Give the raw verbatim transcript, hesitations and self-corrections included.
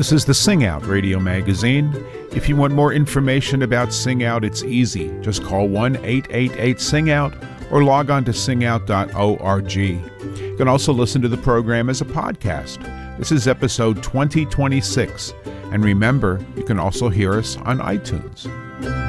This is the Sing Out Radio Magazine. If you want more information about Sing Out, it's easy. Just call one eight eight eight sing out or log on to sing out dot org. You can also listen to the program as a podcast. This is episode twenty twenty-six. And remember, you can also hear us on iTunes.